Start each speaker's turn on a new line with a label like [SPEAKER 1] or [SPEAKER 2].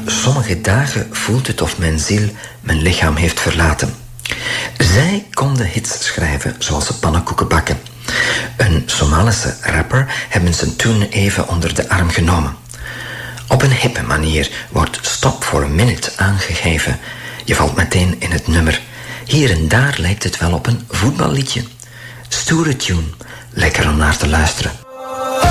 [SPEAKER 1] sommige dagen voelt het of mijn ziel mijn lichaam heeft verlaten. Zij konden hits schrijven, zoals ze pannenkoeken bakken. Een Somalische rapper hebben ze toen even onder de arm genomen. Op een hippe manier wordt Stop for a Minute aangegeven. Je valt meteen in het nummer. Hier en daar lijkt het wel op een voetballiedje. Stoere tune, lekker om naar te luisteren.